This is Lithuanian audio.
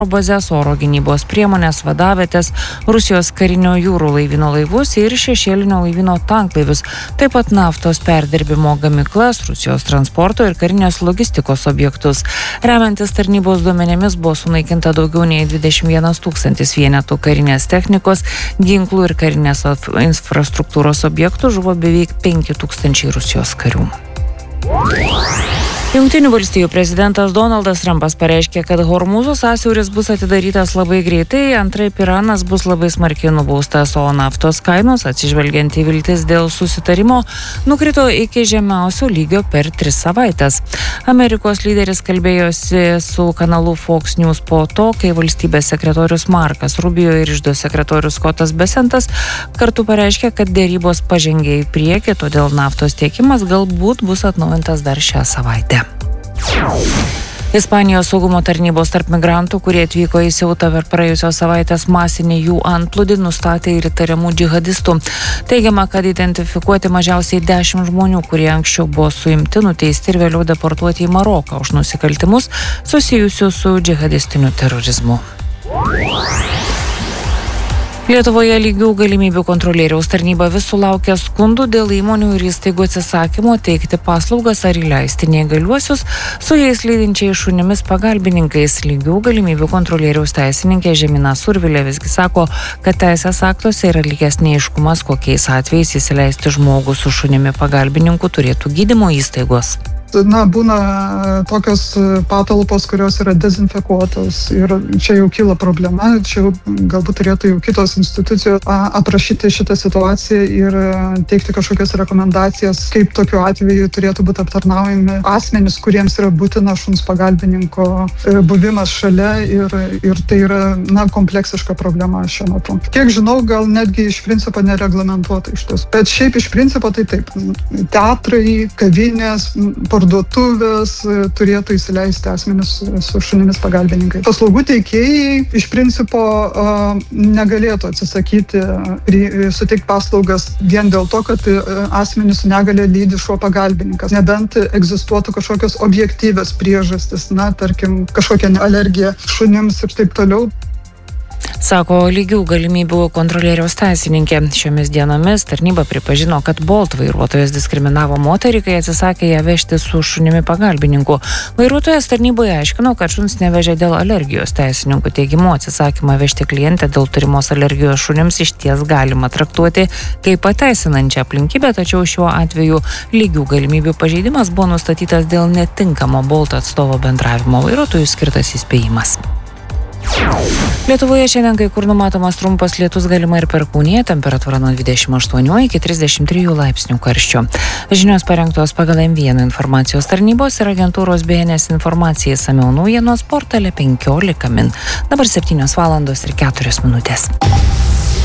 bazės, oro gynybos priemonės, vadavietės, Rusijos karinio jūrų laivyno laivus ir šešėlinio laivyno tanklaivius, taip pat naftos perdirbimo gamyklas, Rusijos transporto ir karinės logistikos objektus. Remiantis tarnybos duomenimis buvo sunaikinta daugiau nei 21 000 vienetų karinės technikos, ginklų ir karinės infrastruktūros objektų, žuvo beveik 5 000 Rusijos karių. Jungtinių valstijų prezidentas Donaldas Trumpas pareiškė, kad Hormūzo sąsiauris bus atidarytas labai greitai, antraip Iranas bus labai smarkiai nubaustas, o naftos kainos, atsižvelgiant į viltis dėl susitarimo, nukrito iki žemiausio lygio per 3 savaites. Amerikos lyderis kalbėjosi su kanalu Fox News po to, kai valstybės sekretorius Markas Rubio ir iždo sekretorius Scottas Bessentas kartu pareiškė, kad dėrybos pažengė į priekį, todėl naftos tiekimas galbūt bus atnaujintas dar šią savaitę. Ispanijos saugumo tarnybos tarp migrantų, kurie atvyko į Seutą per praėjusios savaitės masinį jų antplūdį, nustatė ir įtariamų džihadistų. Teigiama, kad identifikuoti mažiausiai 10 žmonių, kurie anksčiau buvo suimti, nuteisti ir vėliau deportuoti į Maroką už nusikaltimus susijusius su džihadistiniu terorizmu. Lietuvoje lygių galimybių kontrolieriaus tarnyba vis sulaukia skundų dėl įmonių ir įstaigų atsisakymo teikti paslaugas ar įleisti neįgaliuosius su jais lydinčiais šunimis pagalbininkais. Lygių galimybių kontrolieriaus teisininkė Žemina Survilė visgi sako, kad teisės aktuose yra likęs neaiškumas, kokiais atvejais įsileisti žmogų su šunimi pagalbininku turėtų gydymo įstaigos. Būna tokios patalpos, kurios yra dezinfekuotos ir čia jau kyla problema, čia jau galbūt turėtų jau kitos institucijos aprašyti šitą situaciją ir teikti kažkokias rekomendacijas, kaip tokiu atveju turėtų būti aptarnaujami asmenys, kuriems yra būtina šuns pagalbininko buvimas šalia ir tai yra kompleksiška problema šiuo metu. Kiek žinau, gal netgi iš principo nereglamentuota iš ties. Bet šiaip iš principo tai taip. Teatrai, kavinės, parduotuvės turėtų įsileisti asmenis su šunimis pagalbininkai. Paslaugų teikėjai iš principo negalėtų atsisakyti suteikti paslaugas vien dėl to, kad asmenys su negalia lydi šuo pagalbininkas. Nebent egzistuotų kažkokios objektyvios priežastys, tarkim, kažkokia alergija šunims ir taip toliau. Sako lygių galimybių kontrolieriaus teisininkė. Šiomis dienomis tarnyba pripažino, kad Bolt vairuotojas diskriminavo moterį, kai atsisakė ją vežti su šunimi pagalbininku. Vairuotojas tarnyboje aiškino, kad šuns nevežė dėl alergijos. Teisininkų teigimu atsisakymą vežti klientę dėl turimos alergijos šunims išties galima traktuoti kaip pateisinančią aplinkybę, tačiau šiuo atveju lygių galimybių pažeidimas buvo nustatytas dėl netinkamo Bolt atstovo bendravimo. Vairuotojui skirtas įspėjimas. Lietuvoje šiandien kai kur numatomas trumpas lietus, galima ir perkūnija, temperatūra nuo 28 iki 33 laipsnių karščio. Žinios parengtos pagal M1 informacijos tarnybos ir agentūros BNS informacijai, išsamiau naujienos portale 15 min. Dabar 7:04.